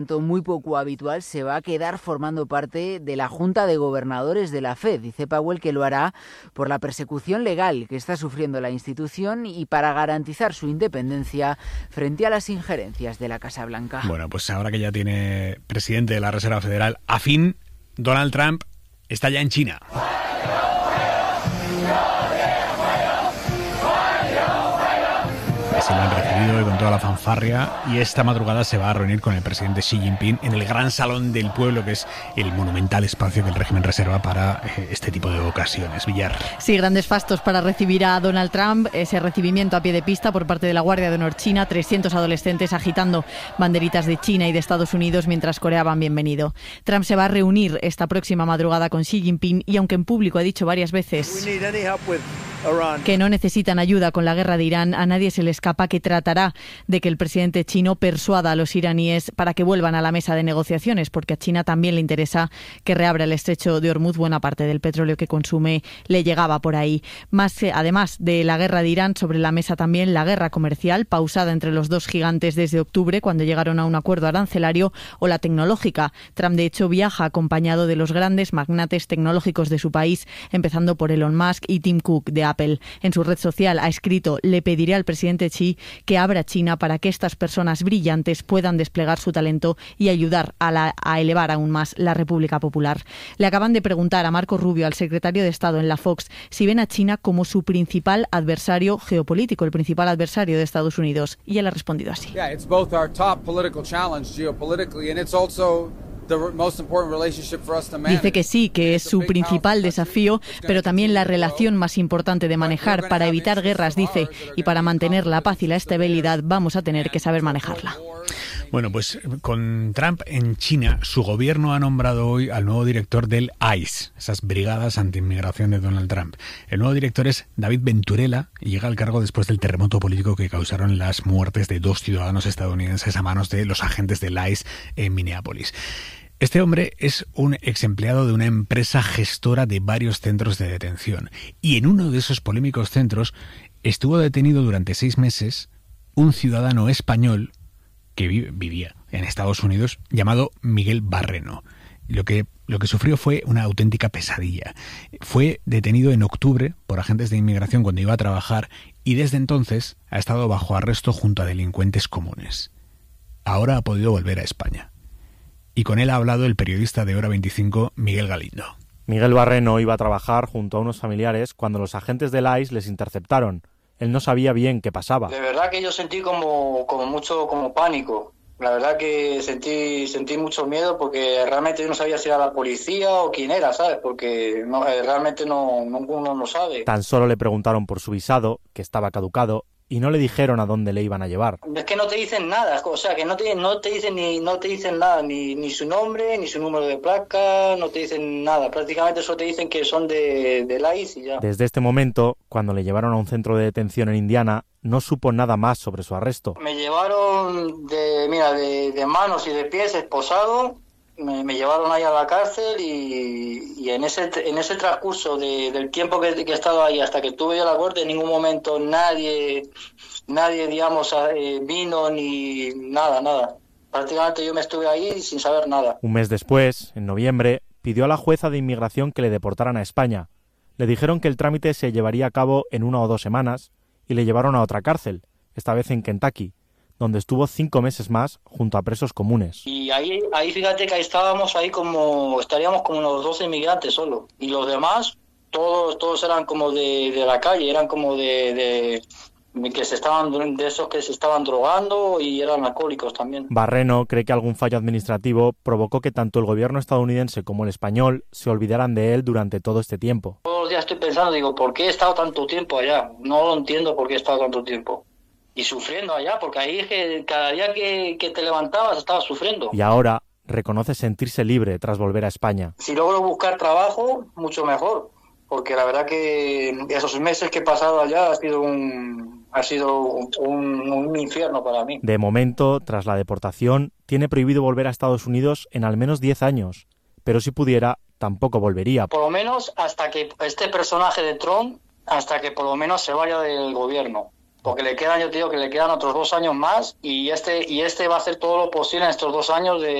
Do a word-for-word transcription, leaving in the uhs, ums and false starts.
Muy poco habitual, se va a quedar formando parte de la Junta de Gobernadores de la Fed. Dice Powell que lo hará por la persecución legal que está sufriendo la institución y para garantizar su independencia frente a las injerencias de la Casa Blanca. Bueno, pues ahora que ya tiene presidente de la Reserva Federal afín, Donald Trump está ya en China. Se lo han recibido con toda la fanfarria y esta madrugada se va a reunir con el presidente Xi Jinping en el Gran Salón del Pueblo, que es el monumental espacio que el régimen reserva para eh, este tipo de ocasiones. Villar. Sí, grandes fastos para recibir a Donald Trump, ese recibimiento a pie de pista por parte de la Guardia de Honor China, trescientos adolescentes agitando banderitas de China y de Estados Unidos mientras coreaban bienvenido. Trump se va a reunir esta próxima madrugada con Xi Jinping y aunque en público ha dicho varias veces que no necesitan ayuda con la guerra de Irán, a nadie se le escapa que tratará de que el presidente chino persuada a los iraníes para que vuelvan a la mesa de negociaciones, porque a China también le interesa que reabra el estrecho de Hormuz. Buena parte del petróleo que consume le llegaba por ahí. Más, eh, además de la guerra de Irán, sobre la mesa también la guerra comercial, pausada entre los dos gigantes desde octubre, cuando llegaron a un acuerdo arancelario, o la tecnológica. Trump, de hecho, viaja acompañado de los grandes magnates tecnológicos de su país, empezando por Elon Musk y Tim Cook de Apple. En su red social ha escrito: le pediré al presidente Xi que abra China para que estas personas brillantes puedan desplegar su talento y ayudar a, la, a elevar aún más la República Popular. Le acaban de preguntar a Marco Rubio, al secretario de Estado en la Fox, si ven a China como su principal adversario geopolítico, el principal adversario de Estados Unidos. Y él ha respondido así. Yeah, it's both our top political challenge geopolitically and it's also Dice que sí, que es su principal desafío, pero también la relación más importante de manejar. Para evitar guerras, dice, y para mantener la paz y la estabilidad vamos a tener que saber manejarla. Bueno, pues con Trump en China, su gobierno ha nombrado hoy al nuevo director del I C E, esas brigadas anti-inmigración de Donald Trump. El nuevo director es David Venturella y llega al cargo después del terremoto político que causaron las muertes de dos ciudadanos estadounidenses a manos de los agentes del I C E en Minneapolis. Este hombre es un ex empleado de una empresa gestora de varios centros de detención y en uno de esos polémicos centros estuvo detenido durante seis meses un ciudadano español que vivía en Estados Unidos llamado Miguel Barreno. Lo que, lo que sufrió fue una auténtica pesadilla. Fue detenido en octubre por agentes de inmigración cuando iba a trabajar y desde entonces ha estado bajo arresto junto a delincuentes comunes. Ahora ha podido volver a España. Y con él ha hablado el periodista de Hora veinticinco, Miguel Galindo. Miguel Barreno iba a trabajar junto a unos familiares cuando los agentes del I C E les interceptaron. Él no sabía bien qué pasaba. De verdad que yo sentí como, como mucho como pánico. La verdad que sentí sentí mucho miedo porque realmente yo no sabía si era la policía o quién era, ¿sabes? Porque no, realmente no, no uno no sabe. Tan solo le preguntaron por su visado, que estaba caducado, y no le dijeron a dónde le iban a llevar. Es que no te dicen nada, o sea, que no te, no te dicen ni no te dicen nada, ni, ni su nombre, ni su número de placa, no te dicen nada. Prácticamente solo te dicen que son de, de la I C E y ya. Desde este momento, cuando le llevaron a un centro de detención en Indiana, no supo nada más sobre su arresto. Me llevaron de, mira, de, de manos y de pies esposado. Me, me llevaron ahí a la cárcel y, y en ese en ese transcurso de, del tiempo que, que he estado ahí hasta que estuve yo a la corte, en ningún momento nadie, nadie digamos, eh, vino ni nada, nada. Prácticamente yo me estuve ahí sin saber nada. Un mes después, en noviembre, pidió a la jueza de inmigración que le deportaran a España. Le dijeron que el trámite se llevaría a cabo en una o dos semanas y le llevaron a otra cárcel, esta vez en Kentucky, donde estuvo cinco meses más junto a presos comunes. Y ahí, ahí fíjate que ahí estábamos ahí como, estaríamos como unos doce inmigrantes solo. Y los demás, todos todos eran como de, de la calle, eran como de, de, que se estaban, de esos que se estaban drogando y eran alcohólicos también. Barreno cree que algún fallo administrativo provocó que tanto el gobierno estadounidense como el español se olvidaran de él durante todo este tiempo. Todos los días estoy pensando, digo, ¿por qué he estado tanto tiempo allá? No lo entiendo por qué he estado tanto tiempo. Y sufriendo allá, porque ahí es que cada día que, que te levantabas estabas sufriendo. Y ahora reconoce sentirse libre tras volver a España. Si logro buscar trabajo, mucho mejor, porque la verdad que esos meses que he pasado allá ha sido un, ha sido un, un infierno para mí. De momento, tras la deportación, tiene prohibido volver a Estados Unidos en al menos diez años, pero si pudiera, tampoco volvería. Por lo menos hasta que este personaje de Trump, hasta que por lo menos se vaya del gobierno. porque le quedan, yo te digo que le quedan otros dos años más y este y este va a hacer todo lo posible en estos dos años de